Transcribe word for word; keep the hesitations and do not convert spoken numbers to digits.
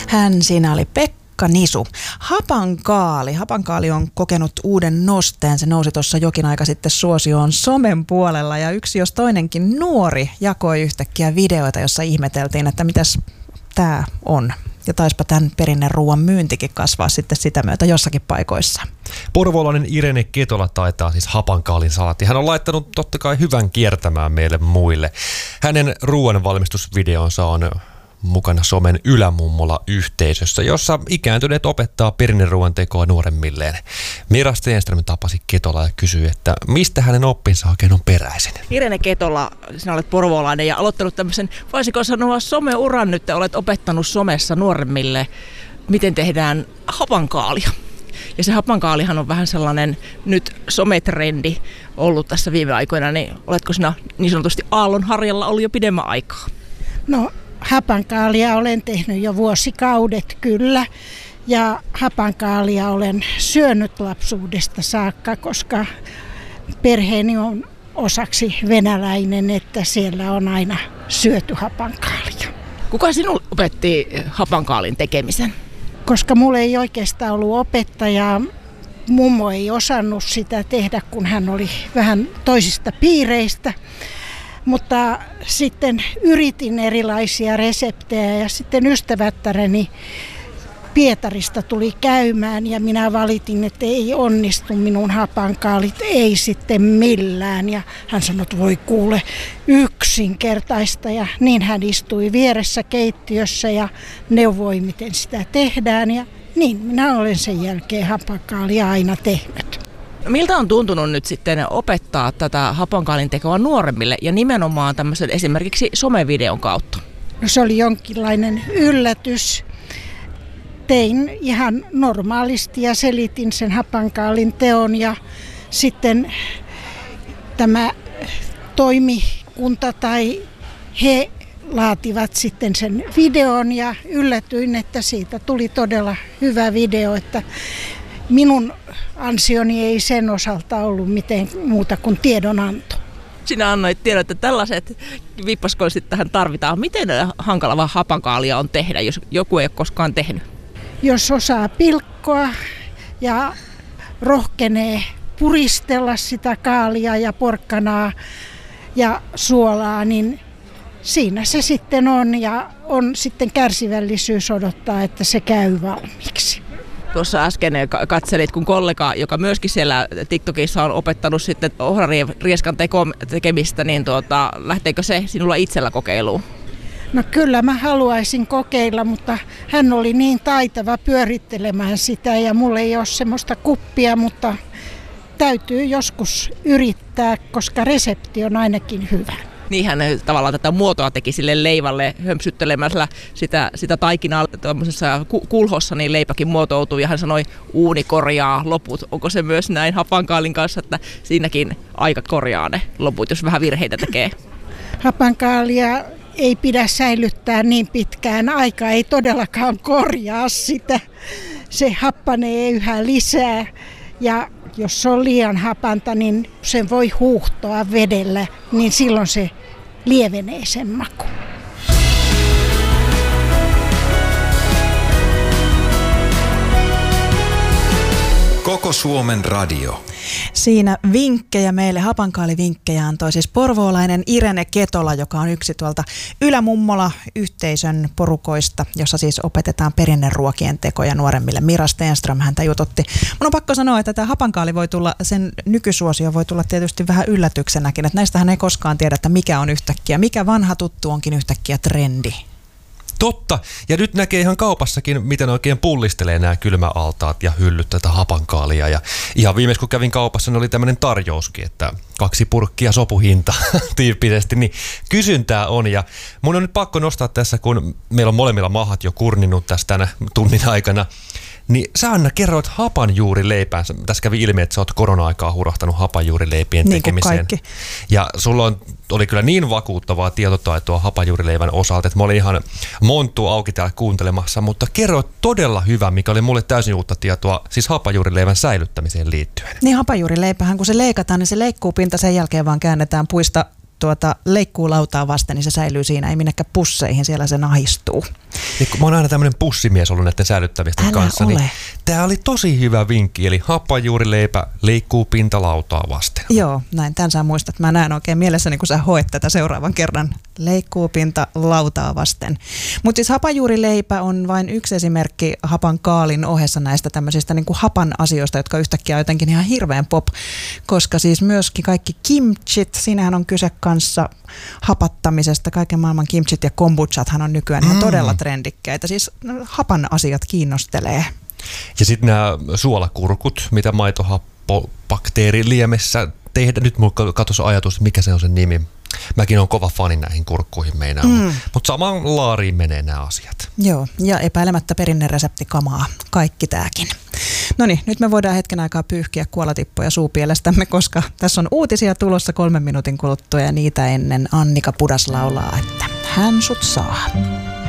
Hän siinä oli Pekka Nisu. Hapankaali. Hapankaali on kokenut uuden nosteen. Se nousi tuossa jokin aika sitten suosioon somen puolella ja yksi jos toinenkin nuori jakoi yhtäkkiä videoita, jossa ihmeteltiin, että mitäs tämä on. Ja taispa tämän perinneruuan myyntikin kasvaa sitten sitä myötä jossakin paikoissa. Porvoolainen Irene Ketola taitaa siis Hapankaalin salatti. Hän on laittanut totta kai hyvän kiertämään meille muille. Hänen ruoanvalmistusvideonsa on mukana somen Ylämummola-yhteisössä, jossa ikääntyneet opettaa perinneruoan tekoa nuoremmilleen. Mira Stenström tapasi Ketolaa ja kysyi, että mistä hänen oppinsa oikein on peräisin. Irene Ketola, sinä olet porvoolainen ja aloittanut tämmöisen, voisiko sanoa someuran nyt, olet opettanut somessa nuoremmille, miten tehdään hapankaalia. Ja se hapankaalihan on vähän sellainen nyt sometrendi ollut tässä viime aikoina, niin oletko sinä niin sanotusti aallonharjalla ollut jo pidemmän aikaa? No hapankaalia olen tehnyt jo vuosikaudet kyllä ja hapankaalia olen syönyt lapsuudesta saakka, koska perheeni on osaksi venäläinen, että siellä on aina syöty hapankaalia. Kuka sinulle opetti hapankaalin tekemisen? Koska mulla ei oikeastaan ollut opettajaa, mummo ei osannut sitä tehdä, kun hän oli vähän toisista piireistä. Mutta sitten yritin erilaisia reseptejä ja sitten ystävättäreni Pietarista tuli käymään ja minä valitin, että ei onnistu minun hapankaalit, ei sitten millään. Ja hän sanoi, että voi kuule, yksinkertaista ja niin hän istui vieressä keittiössä ja neuvoi, miten sitä tehdään ja niin minä olen sen jälkeen hapankaalia aina tehnyt. Miltä on tuntunut nyt sitten opettaa tätä hapankaalin tekoa nuoremmille ja nimenomaan tämmöisen esimerkiksi somevideon kautta? No se oli jonkinlainen yllätys. Tein ihan normaalisti ja selitin sen hapankaalin teon ja sitten tämä toimikunta tai he laativat sitten sen videon ja yllätyin, että siitä tuli todella hyvä video, että minun ansioni ei sen osalta ollut mitään muuta kuin tiedonanto. Sinä annoit tiedon, että tällaiset vippaskonsit tähän tarvitaan. Miten hankala hapankaalia on tehdä, jos joku ei ole koskaan tehnyt? Jos osaa pilkkoa ja rohkenee puristella sitä kaalia ja porkkanaa ja suolaa, niin siinä se sitten on ja on sitten kärsivällisyys odottaa, että se käy valmiiksi. Tuossa äsken katselit, kun kollega, joka myöskin siellä TikTokissa on opettanut sitten ohrarieskan tekemistä, niin tuota, lähteekö se sinulla itsellä kokeiluun? No kyllä mä haluaisin kokeilla, mutta hän oli niin taitava pyörittelemään sitä ja mulla ei ole semmoista kuppia, mutta täytyy joskus yrittää, koska resepti on ainakin hyvä. Niin hän tavallaan tätä muotoa teki sille leivälle hömpsyttelemällä sitä, sitä taikinaa tuollaisessa kulhossa, niin leipäkin muotoutui ja hän sanoi uuni korjaa loput. Onko se myös näin hapankaalin kanssa, että siinäkin aika korjaa ne loput, jos vähän virheitä tekee? Hapankaalia ei pidä säilyttää niin pitkään. Aika ei todellakaan korjaa sitä. Se happanee yhä lisää ja jos se on liian hapanta, niin sen voi huuhtoa vedellä, niin silloin se lievenee sen maku. Koko Suomen radio. Siinä vinkkejä meille, hapankaalivinkkejä antoi siis porvoolainen Irene Ketola, joka on yksi tuolta Ylämummola-yhteisön porukoista, jossa siis opetetaan perinneruokien tekoja nuoremmille. Mira Stenström häntä jututti. Mun on pakko sanoa, että tämä hapankaali voi tulla, sen nykysuosio voi tulla tietysti vähän yllätyksenäkin, että näistähän ei koskaan tiedä, että mikä on yhtäkkiä, mikä vanha tuttu onkin yhtäkkiä trendi. Totta. Ja nyt näkee ihan kaupassakin, miten oikein pullistelee nämä kylmäaltaat ja hyllyt tätä hapankaalia. Ja ihan viimeis kun kävin kaupassa, niin oli tämmöinen tarjouskin, että kaksi purkkia sopuhinta tyyppisesti. Niin kysyntää on ja mun on nyt pakko nostaa tässä, kun meillä on molemmilla mahat jo kurninut tässä tänä tunnin aikana. Niin sä Anna kerroit hapanjuurileipään. Tässä kävi ilmi, että sä oot korona-aikaa hurahtanut hapanjuurileipien niin tekemiseen. Kaikki. Ja sulla on, oli kyllä niin vakuuttavaa tietotaitoa hapanjuurileivän osalta, että mä olin ihan monttu auki täällä kuuntelemassa, mutta kerroit todella hyvä, mikä oli mulle täysin uutta tietoa, siis hapanjuurileivän säilyttämiseen liittyen. Niin hapanjuurileipähän, kun se leikataan, niin se leikkuupinta sen jälkeen vaan käännetään puista tuota leikkuulautaa vasten, niin se säilyy siinä, ei minnekään pusseihin, siellä se nahistuu. Ja kun mä oon aina tämmöinen pussimies ollut näiden säilyttävistä Älä kanssa, ole. niin tää oli tosi hyvä vinkki. Eli hapanjuurileipä leikkuu pintalautaa vasten. Joo, näin. Tän sä muistat. Mä näen oikein mielessäni, kun sä hoet tätä seuraavan kerran. Leikkuu pinta lautaa vasten. Mutta siis hapanjuurileipä on vain yksi esimerkki hapankaalin ohessa näistä tämmöisistä niin kuin hapan asioista, jotka yhtäkkiä on jotenkin ihan hirveän pop, koska siis myöskin kaikki kimchit, siinähän on kyse kanssa hapattamisesta. Kaiken maailman kimchit ja kombuchathan on nykyään ihan Mm. todella trendikkäitä. Siis no, hapan asiat kiinnostelee. Ja sitten nämä suolakurkut, mitä maitohappobakteeriliemessä tehdään. Nyt mulla katosi ajatus, mikä se on sen nimi. Mäkin olen kova fani näihin kurkkuihin meinaan, mm. mutta samaan laariin menee nämä asiat. Joo, ja epäilemättä perinnereseptikamaa, kaikki tääkin. No niin, nyt me voidaan hetken aikaa pyyhkiä kuolatippoja suupielestämme, koska tässä on uutisia tulossa kolmen minuutin kuluttua ja niitä ennen Annika Pudas laulaa, että hän sut saa.